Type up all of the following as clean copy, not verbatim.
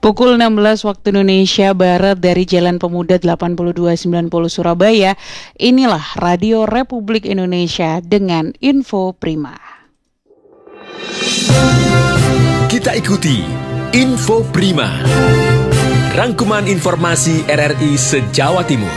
Pukul 16 waktu Indonesia Barat dari Jalan Pemuda 8290 Surabaya, inilah Radio Republik Indonesia dengan Info Prima. Kita ikuti Info Prima, rangkuman informasi RRI se-Jawa Timur.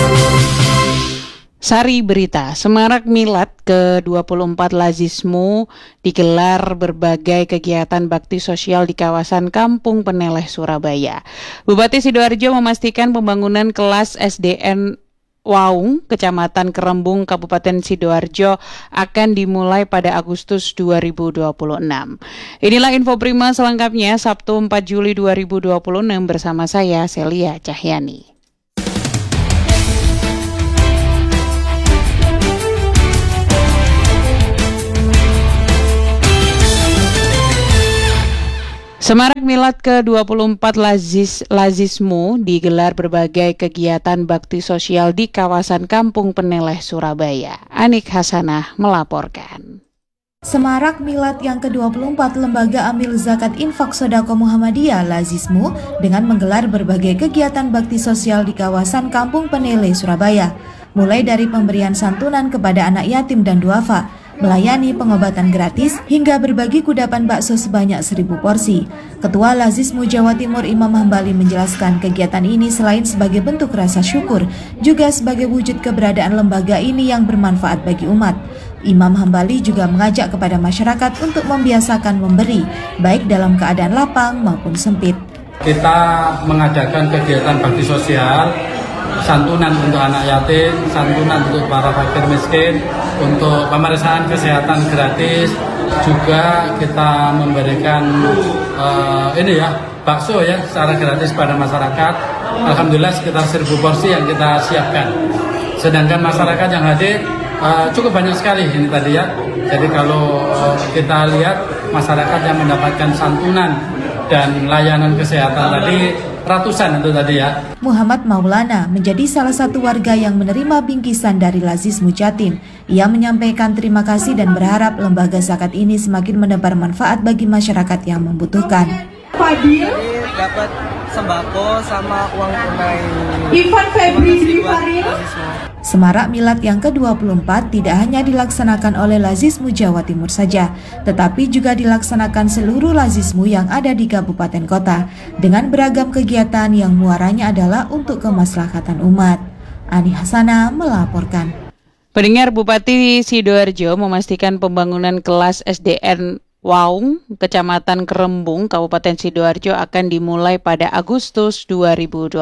Sari berita, Semarak Milad ke-24 Lazismu digelar berbagai kegiatan bakti sosial di kawasan Kampung Peneleh, Surabaya. Bupati Sidoarjo memastikan pembangunan kelas SDN Waung, Kecamatan Kerembung, Kabupaten Sidoarjo akan dimulai pada Agustus 2026. Inilah Info Prima selengkapnya Sabtu 4 Juli 2026 bersama saya Celia Cahyani. Semarak Milad ke-24 Lazismu digelar berbagai kegiatan bakti sosial di kawasan Kampung Peneleh, Surabaya. Anik Hasanah melaporkan. Semarak Milad yang ke-24 Lembaga Amil Zakat Infak Sodako Muhammadiyah Lazismu dengan menggelar berbagai kegiatan bakti sosial di kawasan Kampung Peneleh, Surabaya. Mulai dari pemberian santunan kepada anak yatim dan duafa, melayani pengobatan gratis, hingga berbagi kudapan bakso sebanyak 1.000 porsi. Ketua Lazismu Jawa Timur Imam Hambali menjelaskan kegiatan ini selain sebagai bentuk rasa syukur, juga sebagai wujud keberadaan lembaga ini yang bermanfaat bagi umat. Imam Hambali juga mengajak kepada masyarakat untuk membiasakan memberi, baik dalam keadaan lapang maupun sempit. Kita mengadakan kegiatan bakti sosial, santunan untuk anak yatim, santunan untuk para fakir miskin, untuk pemeriksaan kesehatan gratis, juga kita memberikan bakso secara gratis pada masyarakat. Alhamdulillah sekitar 1.000 porsi yang kita siapkan. Sedangkan masyarakat yang hadir cukup banyak sekali ini tadi ya. Jadi kalau kita lihat masyarakat yang mendapatkan santunan dan layanan kesehatan tadi ratusan itu tadi ya. Muhammad Maulana menjadi salah satu warga yang menerima bingkisan dari Lazismu Jatim. Ia menyampaikan terima kasih dan berharap lembaga zakat ini semakin menebar manfaat bagi masyarakat yang membutuhkan. Fadil dapat sembako sama uang tunai. Ivan Febri Difaril. Semarak Milad yang ke-24 tidak hanya dilaksanakan oleh Lazismu Jawa Timur saja, tetapi juga dilaksanakan seluruh Lazismu yang ada di kabupaten kota, dengan beragam kegiatan yang muaranya adalah untuk kemaslahatan umat. Ani Hasanah melaporkan. Pendengar, Bupati Sidoarjo memastikan pembangunan kelas SDN Waung, Kecamatan Kerembung, Kabupaten Sidoarjo akan dimulai pada Agustus 2026.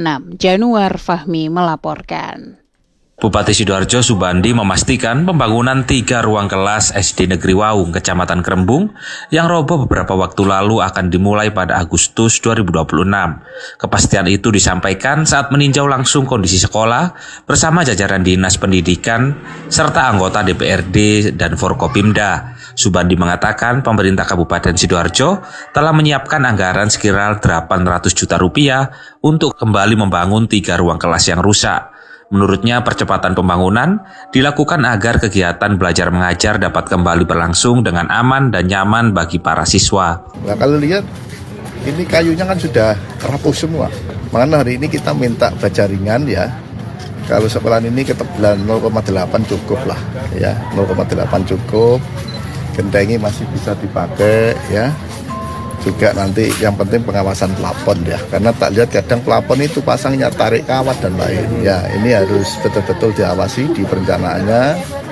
Januar Fahmi melaporkan. Bupati Sidoarjo Subandi memastikan pembangunan 3 ruang kelas SD Negeri Waung, Kecamatan Kerembung, yang roboh beberapa waktu lalu akan dimulai pada Agustus 2026. Kepastian itu disampaikan saat meninjau langsung kondisi sekolah bersama jajaran Dinas Pendidikan serta anggota DPRD dan Forkopimda. Subandi mengatakan pemerintah Kabupaten Sidoarjo telah menyiapkan anggaran sekira 800 juta rupiah untuk kembali membangun 3 ruang kelas yang rusak. Menurutnya percepatan pembangunan dilakukan agar kegiatan belajar mengajar dapat kembali berlangsung dengan aman dan nyaman bagi para siswa. Nah, kalau lihat ini kayunya kan sudah rapuh semua. Makanya hari ini kita minta baja ringan ya. Kalau sekolah ini ketebalan 0,8 cukup lah ya, 0,8 cukup. Gendengi masih bisa dipakai ya. Juga nanti yang penting pengawasan plafon ya, karena tak lihat kadang plafon itu pasangnya tarik kawat dan lain ya. Ini harus betul-betul diawasi di perencanaannya.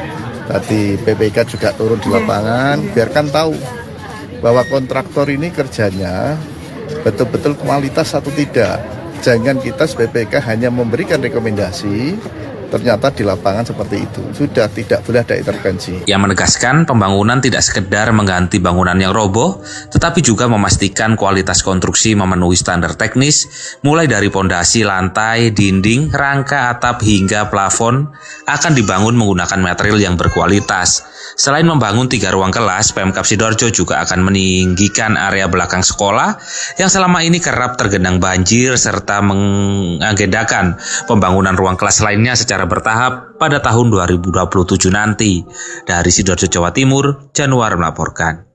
Tadi PPK juga turun di lapangan, biarkan tahu bahwa kontraktor ini kerjanya betul-betul kualitas atau tidak. Jangan kita sebagai PPK hanya memberikan rekomendasi, ternyata di lapangan seperti itu. Sudah tidak boleh ada intervensi. Yang menegaskan pembangunan tidak sekedar mengganti bangunan yang roboh, tetapi juga memastikan kualitas konstruksi memenuhi standar teknis, mulai dari pondasi, lantai, dinding, rangka, atap, hingga plafon akan dibangun menggunakan material yang berkualitas. Selain membangun 3 ruang kelas, Pemkab Sidoarjo juga akan meninggikan area belakang sekolah yang selama ini kerap tergenang banjir serta mengagendakan pembangunan ruang kelas lainnya secara bertahap pada tahun 2027 nanti. Dari Sidoarjo, Jawa Timur, Januar melaporkan.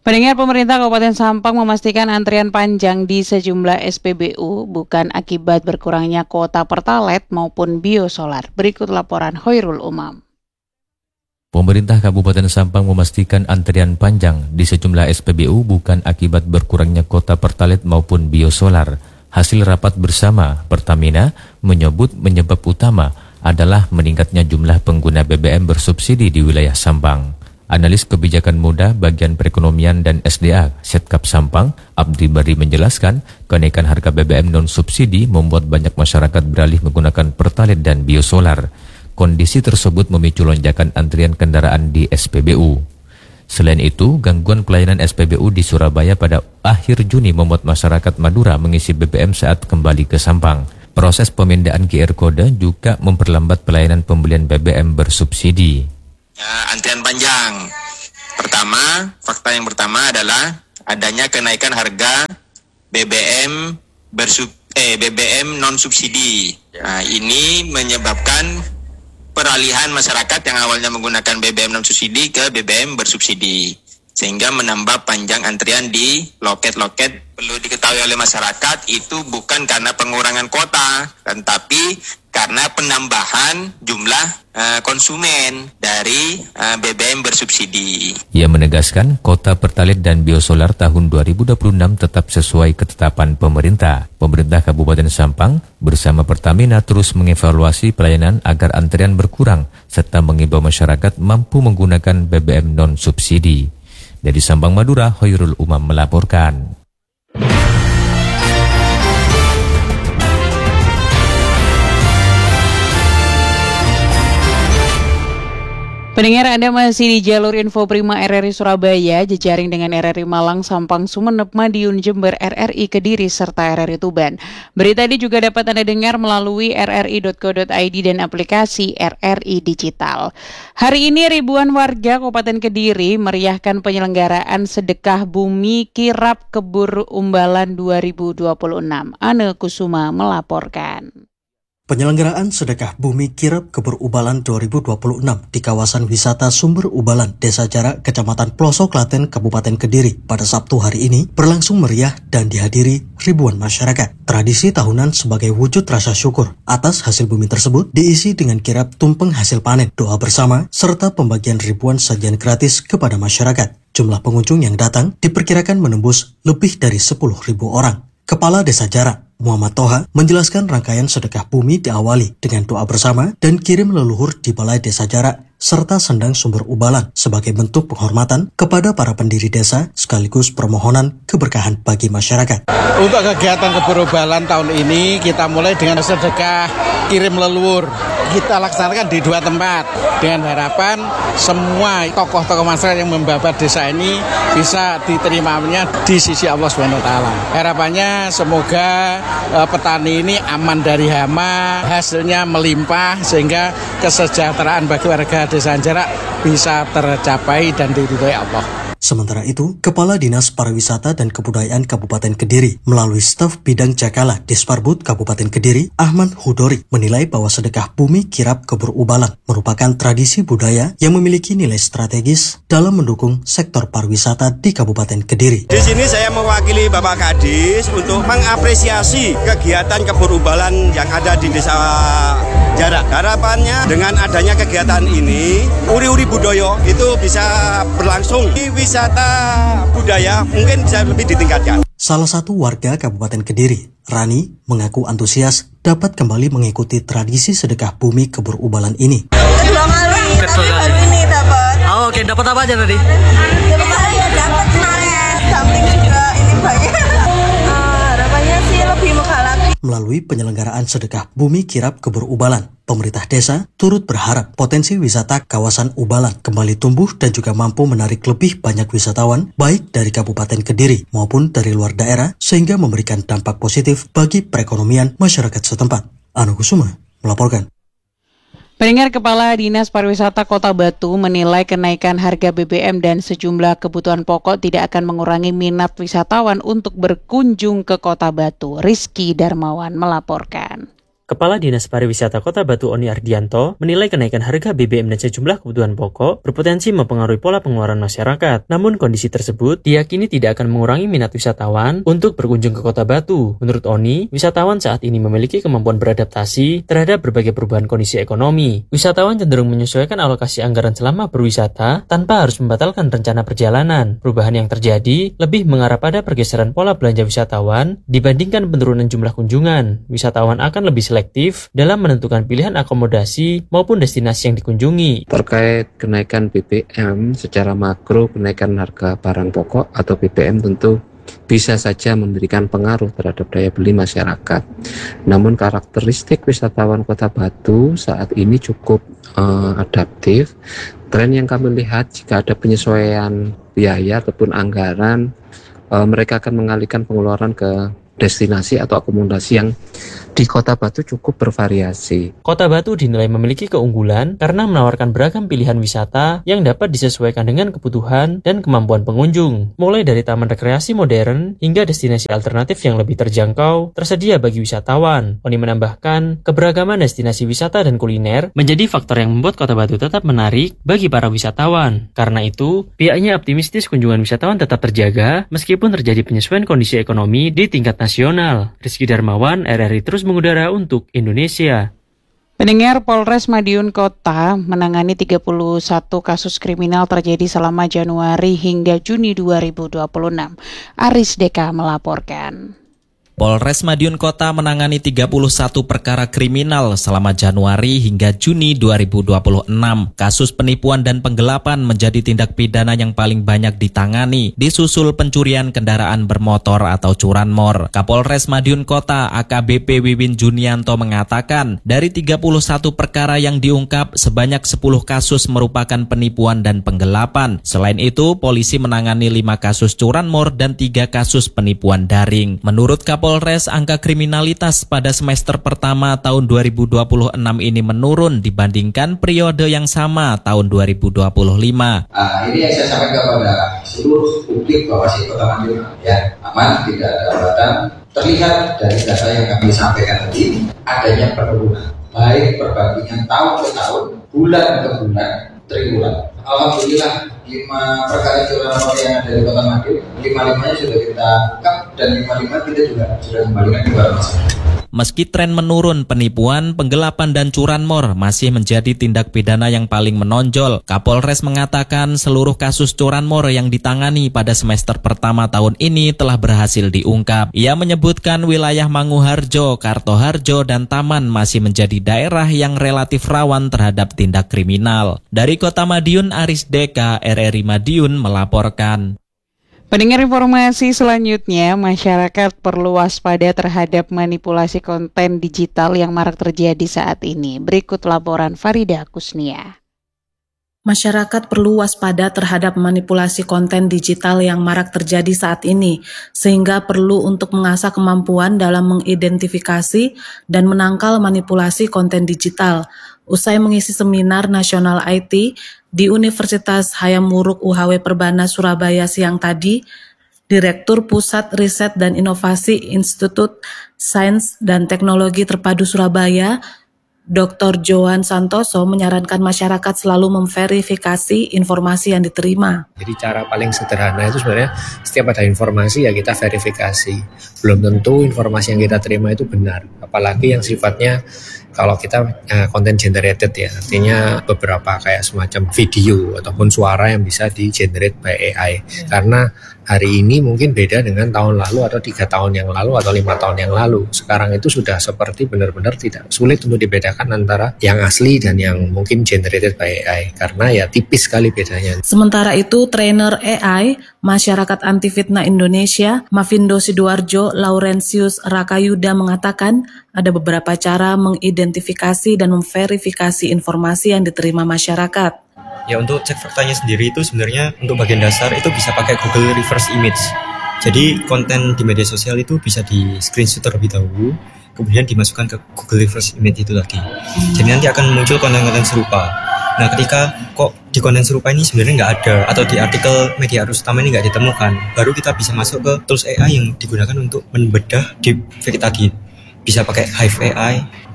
Pendengar, pemerintah Kabupaten Sampang memastikan antrian panjang di sejumlah SPBU bukan akibat berkurangnya kuota Pertalite maupun biosolar. Berikut laporan Hoirul Umam. Pemerintah Kabupaten Sampang memastikan antrian panjang di sejumlah SPBU bukan akibat berkurangnya kuota Pertalite maupun biosolar. Hasil rapat bersama Pertamina menyebut penyebab utama adalah meningkatnya jumlah pengguna BBM bersubsidi di wilayah Sampang. Analis kebijakan muda bagian perekonomian dan SDA Setkap Sampang, Abdi Bari menjelaskan, kenaikan harga BBM non-subsidi membuat banyak masyarakat beralih menggunakan Pertalite dan biosolar. Kondisi tersebut memicu lonjakan antrian kendaraan di SPBU. Selain itu, gangguan pelayanan SPBU di Surabaya pada akhir Juni membuat masyarakat Madura mengisi BBM saat kembali ke Sampang. Proses pemindaan QR Code juga memperlambat pelayanan pembelian BBM bersubsidi. Antrian panjang. Fakta yang pertama adalah adanya kenaikan harga BBM BBM non subsidi. Nah, ini menyebabkan peralihan masyarakat yang awalnya menggunakan BBM non subsidi ke BBM bersubsidi, sehingga menambah panjang antrian di loket-loket. Perlu diketahui oleh masyarakat, itu bukan karena pengurangan kuota, tetapi karena penambahan jumlah konsumen dari BBM bersubsidi. Ia menegaskan kuota Pertalite dan biosolar tahun 2026 tetap sesuai ketetapan pemerintah. Pemerintah Kabupaten Sampang bersama Pertamina terus mengevaluasi pelayanan agar antrian berkurang serta mengimbau masyarakat mampu menggunakan BBM non-subsidi. Dari Sampang, Madura, Hoirul Umam melaporkan. Pendengar, Anda masih di jalur Info Prima RRI Surabaya, jejaring dengan RRI Malang, Sampang, Sumeneb, Madiun, Jember, RRI Kediri, serta RRI Tuban. Berita ini juga dapat Anda dengar melalui rri.co.id dan aplikasi RRI Digital. Hari ini ribuan warga Kabupaten Kediri meriahkan penyelenggaraan Sedekah Bumi Kirap Kebur Umbalan 2026. Ane Kusuma melaporkan. Penyelenggaraan Sedekah Bumi Kirap Kebur Ubalan 2026 di kawasan wisata Sumber Ubalan, Desa Jarak, Kecamatan Pelosok Klaten, Kabupaten Kediri pada Sabtu hari ini berlangsung meriah dan dihadiri ribuan masyarakat. Tradisi tahunan sebagai wujud rasa syukur atas hasil bumi tersebut diisi dengan kirap tumpeng hasil panen, doa bersama, serta pembagian ribuan sajian gratis kepada masyarakat. Jumlah pengunjung yang datang diperkirakan menembus lebih dari 10.000 orang. Kepala Desa Jarak, Muhammad Toha, menjelaskan rangkaian sedekah bumi diawali dengan doa bersama dan kirim leluhur di Balai Desa Jarak serta sendang Sumber Ubalan sebagai bentuk penghormatan kepada para pendiri desa sekaligus permohonan keberkahan bagi masyarakat. Untuk kegiatan Kebur Ubalan tahun ini kita mulai dengan sedekah kirim leluhur. Kita laksanakan di 2 tempat dengan harapan semua tokoh-tokoh masyarakat yang membabat desa ini bisa diterimanya di sisi Allah SWT. Harapannya semoga petani ini aman dari hama, hasilnya melimpah sehingga kesejahteraan bagi warga Desa Jarak bisa tercapai dan diridhoi Allah. Sementara itu, Kepala Dinas Pariwisata dan Kebudayaan Kabupaten Kediri melalui staf bidang Jakala Disparbud Kabupaten Kediri, Ahmad Hudori, menilai bahwa sedekah bumi kirap kebur ubalan merupakan tradisi budaya yang memiliki nilai strategis dalam mendukung sektor pariwisata di Kabupaten Kediri. Di sini saya mewakili Bapak Kadis untuk mengapresiasi kegiatan kebur ubalan yang ada di Desa Jarak. Harapannya dengan adanya kegiatan ini, uri-uri budaya itu bisa berlangsung. Wisata budaya mungkin bisa lebih ditingkatkan. Salah satu warga Kabupaten Kediri, Rani, mengaku antusias dapat kembali mengikuti tradisi sedekah bumi kebur ubalan ini. Kedua kali baru ini dapat. Oh, oke, dapat apa aja tadi? Dapat kemarin. Samping juga ini banyak. Harapannya sih lebih menghalaki. Melalui penyelenggaraan sedekah bumi kirap kebur ubalan, pemerintah desa turut berharap potensi wisata kawasan Ubalan kembali tumbuh dan juga mampu menarik lebih banyak wisatawan baik dari Kabupaten Kediri maupun dari luar daerah sehingga memberikan dampak positif bagi perekonomian masyarakat setempat. Anu Kusuma melaporkan. Pendengar, Kepala Dinas Pariwisata Kota Batu menilai kenaikan harga BBM dan sejumlah kebutuhan pokok tidak akan mengurangi minat wisatawan untuk berkunjung ke Kota Batu. Rizky Darmawan melaporkan. Kepala Dinas Pariwisata Kota Batu Oni Ardianto menilai kenaikan harga BBM dan sejumlah kebutuhan pokok berpotensi mempengaruhi pola pengeluaran masyarakat. Namun kondisi tersebut diyakini tidak akan mengurangi minat wisatawan untuk berkunjung ke Kota Batu. Menurut Oni, wisatawan saat ini memiliki kemampuan beradaptasi terhadap berbagai perubahan kondisi ekonomi. Wisatawan cenderung menyesuaikan alokasi anggaran selama berwisata tanpa harus membatalkan rencana perjalanan. Perubahan yang terjadi lebih mengarah pada pergeseran pola belanja wisatawan dibandingkan penurunan jumlah kunjungan. Wisatawan akan lebih selektif dalam menentukan pilihan akomodasi maupun destinasi yang dikunjungi. Terkait kenaikan BBM, secara makro kenaikan harga barang pokok atau BBM tentu bisa saja memberikan pengaruh terhadap daya beli masyarakat. Namun karakteristik wisatawan Kota Batu saat ini cukup adaptif. Tren yang kami lihat, jika ada penyesuaian biaya ataupun anggaran, mereka akan mengalihkan pengeluaran ke destinasi atau akomodasi yang di Kota Batu cukup bervariasi. Kota Batu dinilai memiliki keunggulan karena menawarkan beragam pilihan wisata yang dapat disesuaikan dengan kebutuhan dan kemampuan pengunjung. Mulai dari taman rekreasi modern hingga destinasi alternatif yang lebih terjangkau tersedia bagi wisatawan. Oni menambahkan, keberagaman destinasi wisata dan kuliner menjadi faktor yang membuat Kota Batu tetap menarik bagi para wisatawan. Karena itu, pihaknya optimistis kunjungan wisatawan tetap terjaga meskipun terjadi penyesuaian kondisi ekonomi di tingkat nasional. Rizky Darmawan, RRI terus mengudara untuk Indonesia. Pendengar, Polres Madiun Kota menangani 31 kasus kriminal terjadi selama Januari hingga Juni 2026. Aris Deka melaporkan. Polres Madiun Kota menangani 31 perkara kriminal selama Januari hingga Juni 2026. Kasus penipuan dan penggelapan menjadi tindak pidana yang paling banyak ditangani, disusul pencurian kendaraan bermotor atau curanmor. Kapolres Madiun Kota AKBP Wiwin Junianto mengatakan, dari 31 perkara yang diungkap, sebanyak 10 kasus merupakan penipuan dan penggelapan. Selain itu, polisi menangani 5 kasus curanmor dan 3 kasus penipuan daring. Menurut Polres, angka kriminalitas pada semester pertama tahun 2026 ini menurun dibandingkan periode yang sama tahun 2025. Ini yang saya sampaikan kepada seluruh publik bahwa Kota Madiun aman, tidak ada hambatan. Terlihat dari data yang kami sampaikan tadi, adanya penurunan, baik perbandingan tahun ke tahun, bulan ke bulan, triwulan. Alhamdulillah 5 perkara curanmor yang ada di Kota Madiun, 5-5-nya sudah kita ungkap dan 5-5 kita juga sudah kembalikan kepada masyarakat. Meski tren menurun, penipuan, penggelapan, dan curanmor masih menjadi tindak pidana yang paling menonjol. Kapolres mengatakan seluruh kasus curanmor yang ditangani pada semester pertama tahun ini telah berhasil diungkap. Ia menyebutkan wilayah Manguharjo, Kartoharjo, dan Taman masih menjadi daerah yang relatif rawan terhadap tindak kriminal. Dari Kota Madiun, Aris Deka, RRI Madiun melaporkan. Pendengar, informasi selanjutnya, masyarakat perlu waspada terhadap manipulasi konten digital yang marak terjadi saat ini. Berikut laporan Farida Kusnia. Masyarakat perlu waspada terhadap manipulasi konten digital yang marak terjadi saat ini, sehingga perlu untuk mengasah kemampuan dalam mengidentifikasi dan menangkal manipulasi konten digital. Usai mengisi seminar nasional IT di Universitas Hayam Wuruk UHW Perbana Surabaya siang tadi, Direktur Pusat Riset dan Inovasi Institut Sains dan Teknologi Terpadu Surabaya, Dr. Johan Santoso menyarankan masyarakat selalu memverifikasi informasi yang diterima. Jadi cara paling sederhana itu sebenarnya setiap ada informasi ya kita verifikasi. Belum tentu informasi yang kita terima itu benar. Apalagi yang sifatnya kalau kita content generated ya, artinya beberapa kayak semacam video ataupun suara yang bisa di-generate by AI. Karena hari ini mungkin beda dengan tahun lalu atau 3 tahun yang lalu atau 5 tahun yang lalu. Sekarang itu sudah seperti benar-benar tidak sulit untuk dibedakan antara yang asli dan yang mungkin generated by AI. Karena ya tipis sekali bedanya. Sementara itu, trainer AI Masyarakat Anti Fitnah Indonesia, Mavindo Sidoarjo Laurentius Rakayuda mengatakan ada beberapa cara mengidentifikasi dan memverifikasi informasi yang diterima masyarakat. Ya, untuk cek faktanya sendiri itu sebenarnya untuk bagian dasar itu bisa pakai Google Reverse Image. Jadi konten di media sosial itu bisa di screenshot terlebih dahulu, kemudian dimasukkan ke Google Reverse Image itu tadi. Jadi nanti akan muncul konten-konten serupa. Nah, ketika kok di konten serupa ini sebenarnya nggak ada atau di artikel media arus utama ini nggak ditemukan, baru kita bisa masuk ke tools AI yang digunakan untuk membedah deepfake tadi. Bisa pakai Hive AI,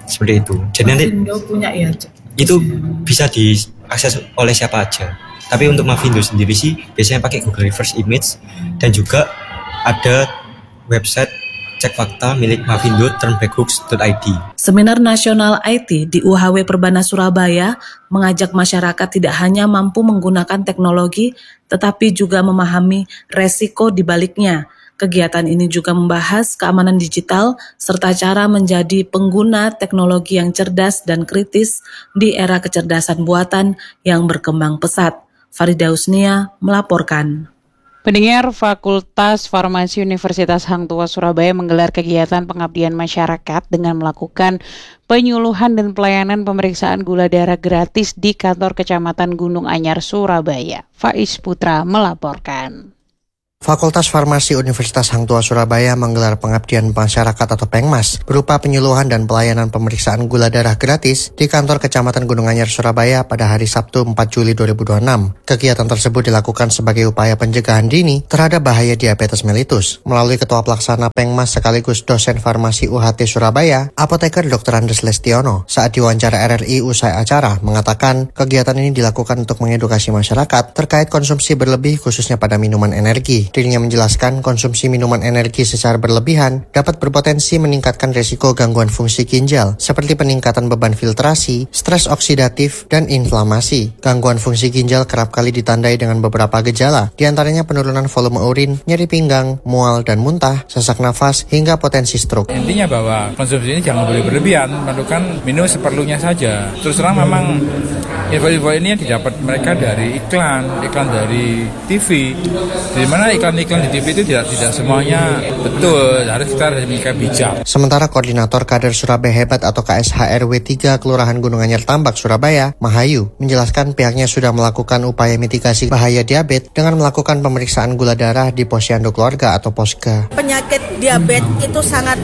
seperti itu. Jadi nanti Mavindo punya ya. itu bisa diakses oleh siapa aja. Tapi untuk Mavindo sendiri sih biasanya pakai Google Reverse Image, dan juga ada website cek fakta milik Mavindo turnbackhooks.id. Seminar Nasional IT di UHW Perbana Surabaya mengajak masyarakat tidak hanya mampu menggunakan teknologi, tetapi juga memahami resiko di baliknya. Kegiatan ini juga membahas keamanan digital serta cara menjadi pengguna teknologi yang cerdas dan kritis di era kecerdasan buatan yang berkembang pesat. Farida Usnia melaporkan. Pendengar, Fakultas Farmasi Universitas Hang Tuah Surabaya menggelar kegiatan pengabdian masyarakat dengan melakukan penyuluhan dan pelayanan pemeriksaan gula darah gratis di kantor Kecamatan Gunung Anyar, Surabaya. Faiz Putra melaporkan. Fakultas Farmasi Universitas Hang Tuah Surabaya menggelar pengabdian masyarakat atau Pengmas berupa penyuluhan dan pelayanan pemeriksaan gula darah gratis di kantor Kecamatan Gunung Anyar, Surabaya pada hari Sabtu 4 Juli 2026. Kegiatan tersebut dilakukan sebagai upaya pencegahan dini terhadap bahaya diabetes mellitus. Melalui Ketua Pelaksana Pengmas sekaligus dosen farmasi UHT Surabaya, Apoteker Dr. Andes Lestiono, saat diwawancara RRI usai acara, mengatakan kegiatan ini dilakukan untuk mengedukasi masyarakat terkait konsumsi berlebih khususnya pada minuman energi. Dirinya menjelaskan konsumsi minuman energi secara berlebihan dapat berpotensi meningkatkan risiko gangguan fungsi ginjal seperti peningkatan beban filtrasi, stres oksidatif, dan inflamasi. Gangguan fungsi ginjal kerap kali ditandai dengan beberapa gejala, diantaranya penurunan volume urin, nyeri pinggang, mual dan muntah, sesak nafas, hingga potensi stroke. Intinya bahwa konsumsi ini jangan boleh berlebihan, menentukan minum seperlunya saja. Terus terang memang info-info ini didapat mereka dari iklan dari TV, di mana iklan-iklan di TV itu tidak semuanya betul, harus kita menyikapi bijak. Sementara Koordinator Kader Surabaya Hebat atau KSH RW 3 Kelurahan Gunung Anyar Tambak, Surabaya, Mahayu, menjelaskan pihaknya sudah melakukan upaya mitigasi bahaya diabetes dengan melakukan pemeriksaan gula darah di Posyandu Keluarga atau Posga. Penyakit diabetes itu sangat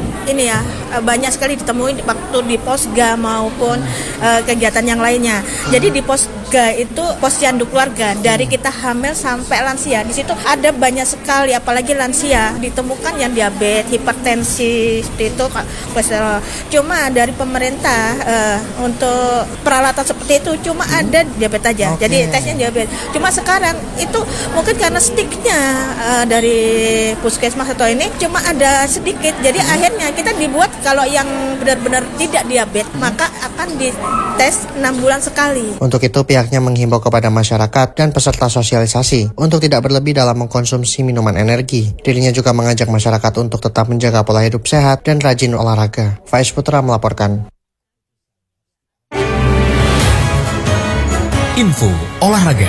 banyak sekali ditemui waktu di Posga maupun kegiatan yang lainnya. Jadi di Posga itu Posyandu Keluarga, dari kita hamil sampai lansia. Di situ ada banyak sekali, apalagi lansia, ditemukan yang diabetes, hipertensi, itu kolesterol. Cuma dari pemerintah untuk peralatan seperti itu cuma ada diabetes aja. Okay. Jadi tesnya diabetes. Cuma sekarang itu mungkin karena stiknya dari puskesmas atau ini cuma ada sedikit. Jadi akhirnya kita dibuat kalau yang benar-benar tidak diabetes maka akan dites 6 bulan sekali. Untuk itu pihaknya menghimbau kepada masyarakat dan peserta sosialisasi untuk tidak berlebih dalam mengkonsumsi minuman energi. Dirinya juga mengajak masyarakat untuk tetap menjaga pola hidup sehat dan rajin olahraga. Faiz Putra melaporkan. Info olahraga.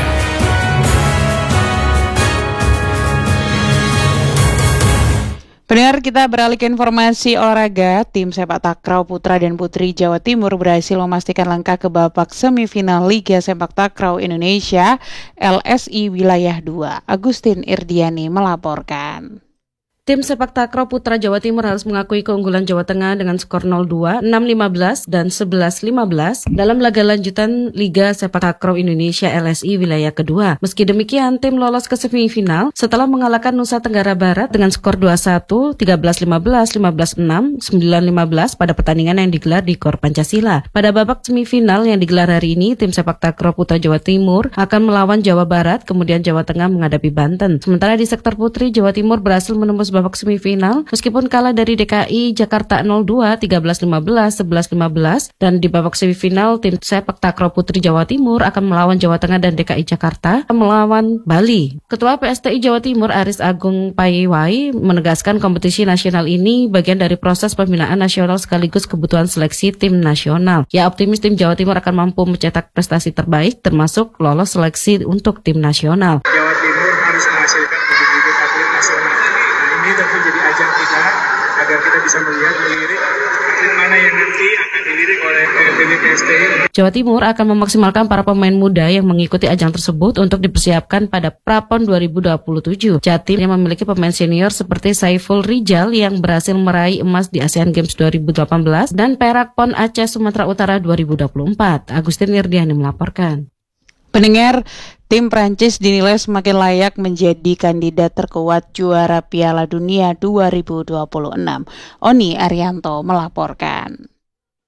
Pendengar, kita beralih ke informasi olahraga. Tim sepak takraw putra dan putri Jawa Timur berhasil memastikan langkah ke babak semifinal Liga Sepak Takraw Indonesia LSI Wilayah 2. Agustin Irdiani melaporkan. Tim sepak takraw putra Jawa Timur harus mengakui keunggulan Jawa Tengah dengan skor 0-2, 6-15, dan 11-15 dalam laga lanjutan Liga Sepak Takraw Indonesia LSI Wilayah kedua. Meski demikian, tim lolos ke semifinal setelah mengalahkan Nusa Tenggara Barat dengan skor 2-1, 13-15, 15-6, 9-15 pada pertandingan yang digelar di Gor Pancasila. Pada babak semifinal yang digelar hari ini, tim sepak takraw putra Jawa Timur akan melawan Jawa Barat, kemudian Jawa Tengah menghadapi Banten. Sementara di sektor putri, Jawa Timur berhasil menembus babak semifinal meskipun kalah dari DKI Jakarta 02 13-15 11-15, dan di babak semifinal tim sepak takraw putri Jawa Timur akan melawan Jawa Tengah dan DKI Jakarta melawan Bali. Ketua PSTI Jawa Timur Aris Agung Paiwai menegaskan kompetisi nasional ini bagian dari proses pembinaan nasional sekaligus kebutuhan seleksi tim nasional. Ia optimis tim Jawa Timur akan mampu mencetak prestasi terbaik termasuk lolos seleksi untuk tim nasional. Jawa Timur harus menghasilkan bibit-bibit atlet nasional. Ini tentu jadi ajang kita agar kita bisa melirik atlet mana yang nanti akan dilirik oleh PSTI. Jawa Timur akan memaksimalkan para pemain muda yang mengikuti ajang tersebut untuk dipersiapkan pada Prapon 2027. Jatim yang memiliki pemain senior seperti Saiful Rijal yang berhasil meraih emas di Asian Games 2018 dan perak PON Aceh Sumatera Utara 2024. Agustin Irdiani melaporkan. Pendengar, tim Prancis dinilai semakin layak menjadi kandidat terkuat juara Piala Dunia 2026. Oni Arianto melaporkan.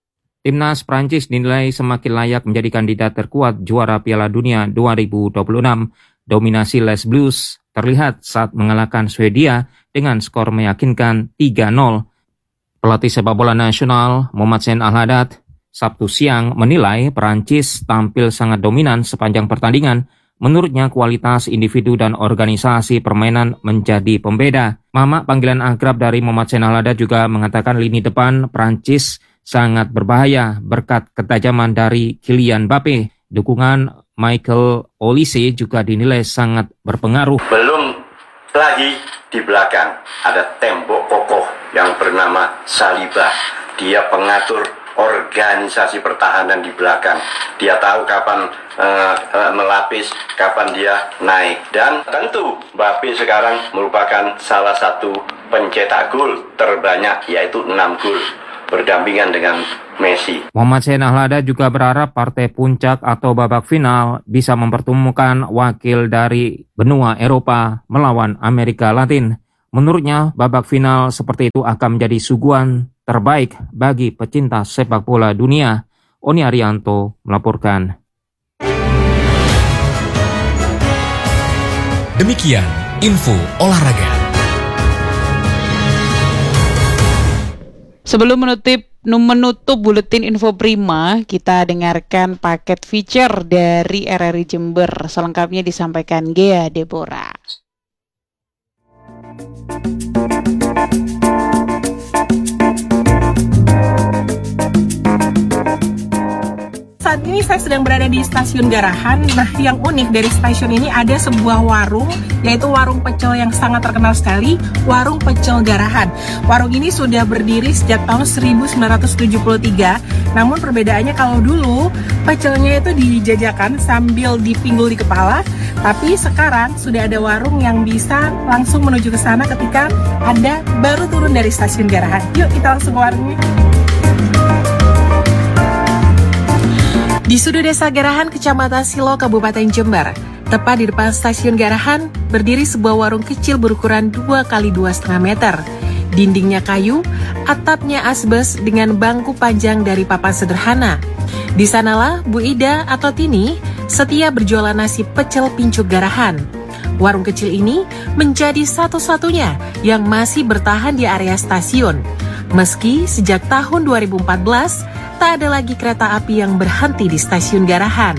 Timnas Prancis dinilai semakin layak menjadi kandidat terkuat juara Piala Dunia 2026. Dominasi Les Blues terlihat saat mengalahkan Swedia dengan skor meyakinkan 3-0. Pelatih sepak bola nasional Mohamed Zain Al-Haddad Sabtu siang menilai Prancis tampil sangat dominan sepanjang pertandingan. Menurutnya kualitas individu dan organisasi permainan menjadi pembeda. Mamak, panggilan akrab dari Mohamed Zain Al-Haddad, juga mengatakan lini depan Prancis sangat berbahaya berkat ketajaman dari Kylian Mbappe. Dukungan Michael Olise juga dinilai sangat berpengaruh. Belum lagi di belakang ada tembok kokoh yang bernama Saliba. Dia pengatur organisasi pertahanan di belakang. Dia tahu kapan melapis, kapan dia naik. Dan tentu Mbappe sekarang merupakan salah satu pencetak gol terbanyak, yaitu 6 gol, berdampingan dengan Messi. Mohamed Zain Al-Haddad juga berharap partai puncak atau babak final bisa mempertemukan wakil dari benua Eropa melawan Amerika Latin. Menurutnya, babak final seperti itu akan menjadi suguhan terbaik bagi pecinta sepak bola dunia. Oni Arianto melaporkan. Demikian info olahraga. Sebelum menutup buletin info Prima, kita dengarkan paket feature dari RRI Jember. Selengkapnya disampaikan Gea Deborah. Saat ini saya sedang berada di Stasiun Garahan. Nah, yang unik dari stasiun ini ada sebuah warung, yaitu warung pecel yang sangat terkenal sekali, Warung Pecel Garahan. Warung ini sudah berdiri sejak tahun 1973. Namun perbedaannya, kalau dulu pecelnya itu dijajakan sambil dipinggul di kepala, tapi sekarang sudah ada warung yang bisa langsung menuju ke sana ketika Anda baru turun dari Stasiun Garahan. Yuk kita langsung ke warungnya. Di sudut Desa Garahan, Kecamatan Silo, Kabupaten Jember, tepat di depan Stasiun Garahan, berdiri sebuah warung kecil berukuran 2x2,5 meter. Dindingnya kayu, atapnya asbes dengan bangku panjang dari papan sederhana. Di sanalah Bu Ida atau Tini setia berjualan nasi pecel pincuk Garahan. Warung kecil ini menjadi satu-satunya yang masih bertahan di area stasiun. Meski sejak tahun 2014, tak ada lagi kereta api yang berhenti di Stasiun Garahan.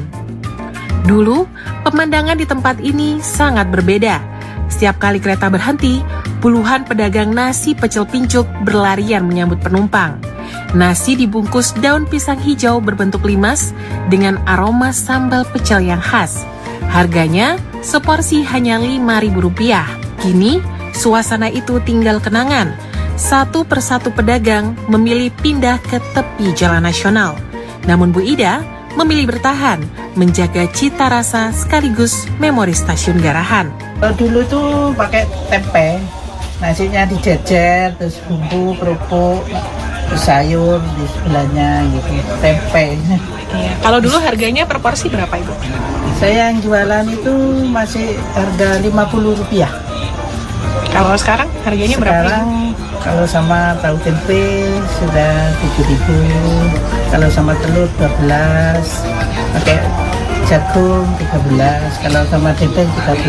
Dulu, pemandangan di tempat ini sangat berbeda. Setiap kali kereta berhenti, puluhan pedagang nasi pecel pincuk berlarian menyambut penumpang. Nasi dibungkus daun pisang hijau berbentuk limas dengan aroma sambal pecel yang khas. Harganya seporsi hanya Rp5.000. Kini, suasana itu tinggal kenangan. Satu persatu pedagang memilih pindah ke tepi jalan nasional. Namun Bu Ida memilih bertahan, menjaga cita rasa sekaligus memori Stasiun Garahan. Dulu tuh pakai tempe, nasinya dijejer, terus bumbu, kerupuk, terus sayur di sebelahnya gitu, tempe. Kalau dulu harganya per porsi berapa Ibu? Saya yang jualan itu masih harga Rp50. Kalau sekarang harganya berapa? Sekarang kalau sama tahu tempe sudah 7.000, kalau sama telur 12, pakai jagung 13, kalau sama tempe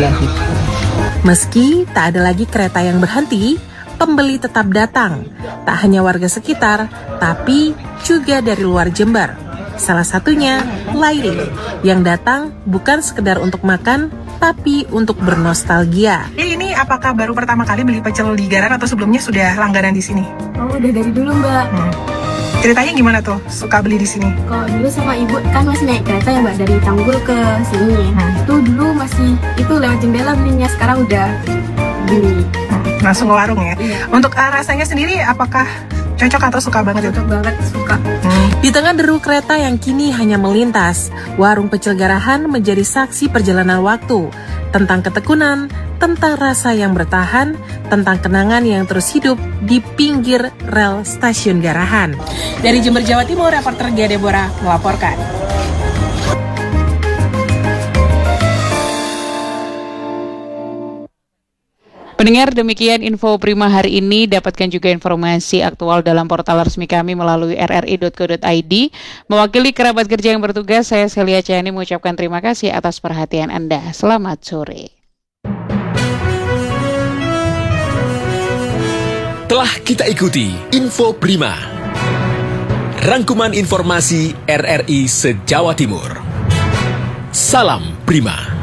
13.000. Meski tak ada lagi kereta yang berhenti, pembeli tetap datang. Tak hanya warga sekitar, tapi juga dari luar Jember. Salah satunya Lairi, yang datang bukan sekedar untuk makan, tapi untuk bernostalgia. Ini apakah baru pertama kali beli pecel di Garahan atau sebelumnya sudah langganan di sini? Oh, udah dari dulu Mbak. Ceritanya gimana tuh suka beli di sini? Kalau dulu sama ibu kan masih naik kereta ya Mbak, dari Tanggul ke sini. Itu dulu masih itu lewat jendela belinya, sekarang udah beli. Langsung ke warung ya? Iya. Untuk rasanya sendiri apakah cocok atau suka banget? Cocok banget, suka. Di tengah deru kereta yang kini hanya melintas, Warung Pecel Garahan menjadi saksi perjalanan waktu. Tentang ketekunan, tentang rasa yang bertahan, tentang kenangan yang terus hidup di pinggir rel Stasiun Garahan. Dari Jember, Jawa Timur, reporter Gea Deborah melaporkan. Pendengar, demikian info Prima hari ini. Dapatkan juga informasi aktual dalam portal resmi kami melalui rri.co.id. Mewakili kerabat kerja yang bertugas, saya Celia Ciani mengucapkan terima kasih atas perhatian Anda. Selamat sore. Telah kita ikuti Info Prima, rangkuman informasi RRI se-Jawa Timur. Salam Prima.